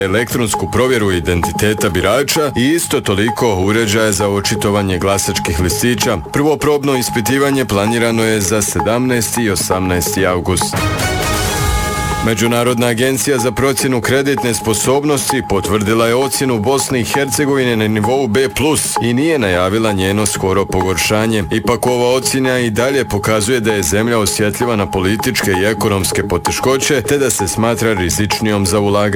elektronsku provjeru identiteta birača i isto toliko uređaja za očitovanje glasačkih listića. Prvo probno ispitivanje planirano je za 17. i 18. august. Međunarodna agencija za procjenu kreditne sposobnosti potvrdila je ocjenu Bosne i Hercegovine na nivou B+, i nije najavila njeno skoro pogoršanje. Ipak ova ocjena i dalje pokazuje da je zemlja osjetljiva na političke i ekonomske poteškoće, te da se smatra rizičnijom za ulaganje.